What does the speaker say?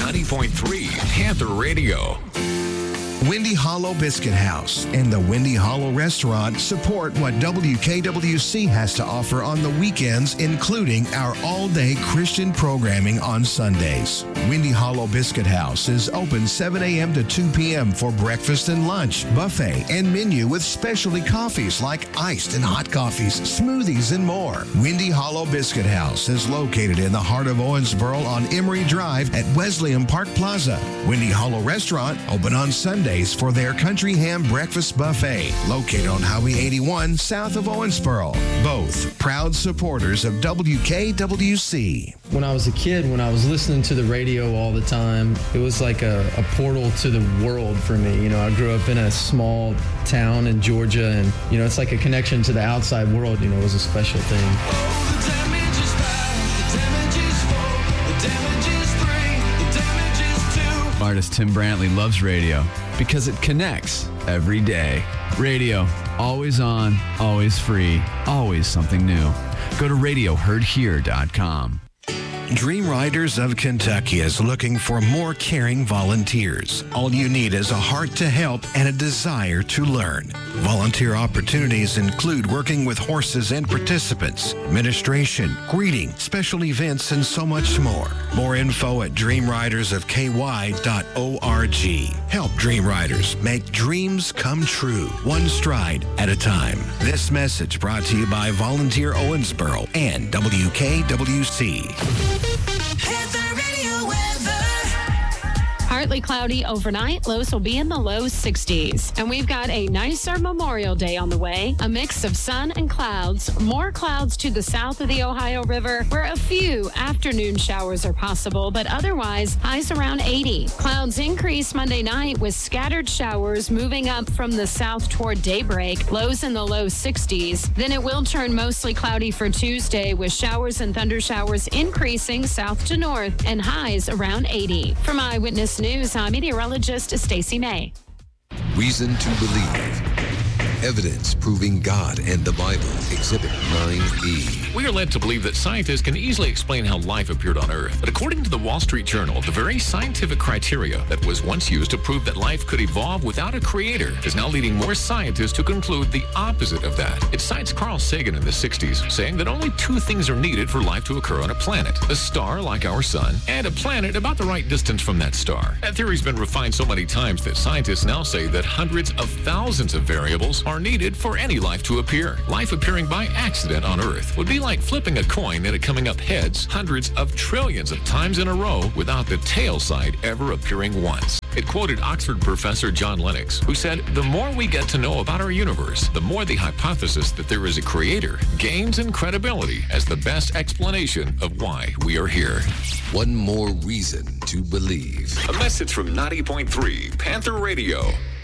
90.3 Panther Radio. Windy Hollow Biscuit House and the Windy Hollow Restaurant support what WKWC has to offer on the weekends, including our all-day Christian programming on Sundays. Windy Hollow Biscuit House is open 7 a.m. to 2 p.m. for breakfast and lunch, buffet, and menu with specialty coffees like iced and hot coffees, smoothies, and more. Windy Hollow Biscuit House is located in the heart of Owensboro on Emory Drive at Wesleyan Park Plaza. Windy Hollow Restaurant open on Sundays for their country ham breakfast buffet, located on Highway 81 south of Owensboro. Both proud supporters of WKWC. When I was a kid, when I was listening to the radio all the time, it was like a portal to the world for me. You know, I grew up in a small town in Georgia, and, you know, it's like a connection to the outside world. You know, it was a special thing. Artist Tim Brantley loves radio because it connects every day. Radio, always on, always free, always something new. Go to RadioHeardHere.com. Dream Riders of Kentucky is looking for more caring volunteers. All you need is a heart to help and a desire to learn. Volunteer opportunities include working with horses and participants, administration, greeting, special events, and so much more. More info at dreamridersofky.org. Help Dream Riders make dreams come true, one stride at a time. This message brought to you by Volunteer Owensboro and WKWC. Partly cloudy overnight. Lows will be in the low 60s. And we've got a nicer Memorial Day on the way. A mix of sun and clouds. More clouds to the south of the Ohio River, where a few afternoon showers are possible, but otherwise highs around 80. Clouds increase Monday night with scattered showers moving up from the south toward daybreak. Lows in the low 60s. Then it will turn mostly cloudy for Tuesday with showers and thunder showers increasing south to north and highs around 80. From Eyewitness News, I'm meteorologist Stacey May. Reason to believe. Evidence proving God and the Bible. Exhibit 9E. We are led to believe that scientists can easily explain how life appeared on Earth. But according to the Wall Street Journal, the very scientific criteria that was once used to prove that life could evolve without a creator is now leading more scientists to conclude the opposite of that. It cites Carl Sagan in the 60s, saying that only two things are needed for life to occur on a planet: a star like our sun, and a planet about the right distance from that star. That theory's been refined so many times that scientists now say that hundreds of thousands of variables are needed for any life to appear. Life appearing by accident on Earth would be like flipping a coin and it coming up heads hundreds of trillions of times in a row without the tail side ever appearing once. It quoted Oxford professor John Lennox, who said, "The more we get to know about our universe, the more the hypothesis that there is a creator gains in credibility as the best explanation of why we are here." One more reason to believe. A message from 90.3 Panther Radio.